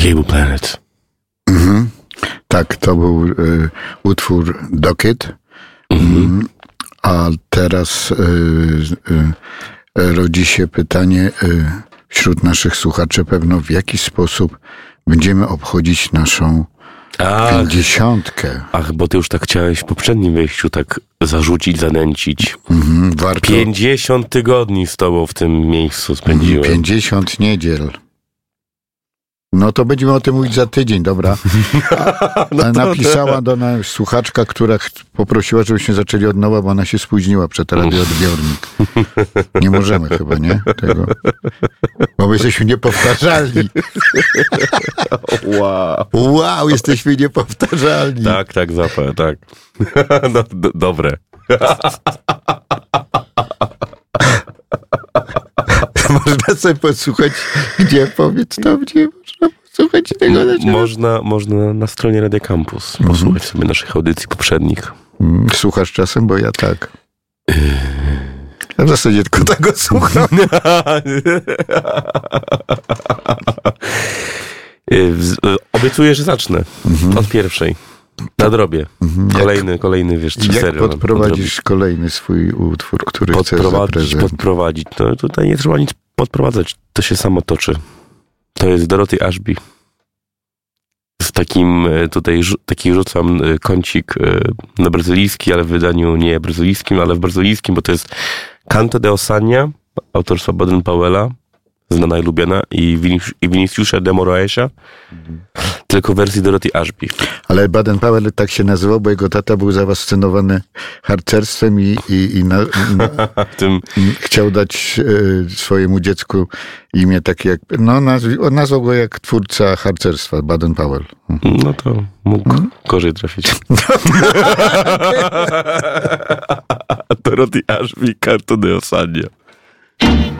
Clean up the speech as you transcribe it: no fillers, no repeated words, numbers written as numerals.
Stable Planet. Mhm. Tak, to był utwór Docket. A teraz rodzi się pytanie wśród naszych słuchaczy pewno, w jaki sposób będziemy obchodzić naszą 50. Ach, bo ty już tak chciałeś w poprzednim wejściu tak zarzucić, zanęcić. Warto. 50 tygodni z tobą w tym miejscu spędziłem. 50 niedziel. No to będziemy o tym mówić za tydzień, dobra? Napisała do nas słuchaczka, która poprosiła, żebyśmy zaczęli od nowa, bo ona się spóźniła przed radioodbiornik. Nie możemy chyba, nie? Tego. Bo my jesteśmy niepowtarzalni. Wow, jesteśmy niepowtarzalni. Tak, tak. No, dobre. Można sobie posłuchać, gdzie można posłuchać tego. Można na stronie Radio Campus posłuchać sobie naszych audycji poprzednich. Słuchasz czasem, bo ja tak. Ja w zasadzie tylko tego słucham. Obiecuję, że zacznę od pierwszej. Nadrobię. Kolejny, wiesz, 3 serii. Jak podprowadzisz kolejny swój utwór, który chcesz zaprezentować? Podprowadzić. No tutaj nie trzeba nic podprowadzać. To się samo toczy. To jest Dorothy Ashby. Z taki rzucam kącik na brazylijski, ale w wydaniu nie brazylijskim, ale w brazylijskim, bo to jest Canto de Osania, autorstwa Baden-Powella, znana i lubiana, i Viniciusza de Moraesa, tylko w wersji Dorothy Ashby. Ale Baden-Powell tak się nazywał, bo jego tata był zafascynowany harcerstwem i chciał dać swojemu dziecku imię takie jak... No, nazwał go jak twórca harcerstwa, Baden-Powell. No to mógł gorzej trafić. Dorothy Ashby, Canto de Osania.